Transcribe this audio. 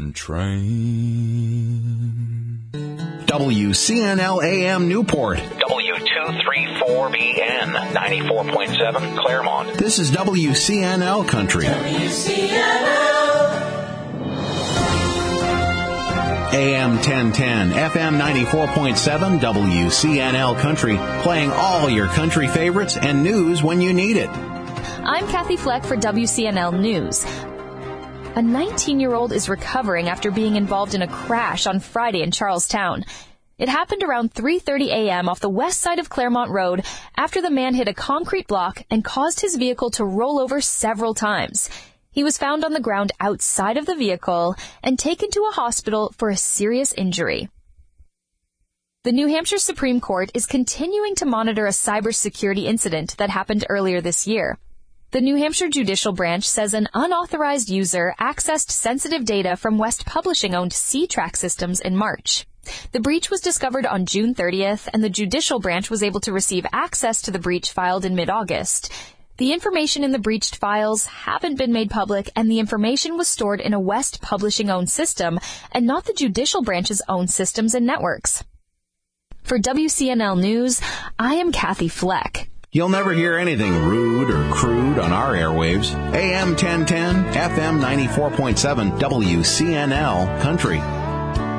train. WCNL AM Newport. W234BN, 94.7 Claremont. This is WCNL Country. AM 1010, FM 94.7, WCNL Country, playing all your country favorites and news when you need it. I'm Kathy Fleck for WCNL News. A 19-year-old is recovering after being involved in a crash on Friday in Charlestown. It happened around 3:30 a.m. off the west side of Claremont Road after the man hit a concrete block and caused his vehicle to roll over several times. He was found on the ground outside of the vehicle and taken to a hospital for a serious injury. The New Hampshire Supreme Court is continuing to monitor a cybersecurity incident that happened earlier this year. The New Hampshire Judicial Branch says an unauthorized user accessed sensitive data from West Publishing-owned C-Track systems in March. The breach was discovered on June 30th, and the Judicial Branch was able to receive access to the breach filed in mid-August. The information in the breached files haven't been made public, and the information was stored in a West Publishing-owned system and not the Judicial Branch's own systems and networks. For WCNL News, I am Kathy Fleck. You'll never hear anything rude or crude on our airwaves. AM 1010, FM 94.7, WCNL Country.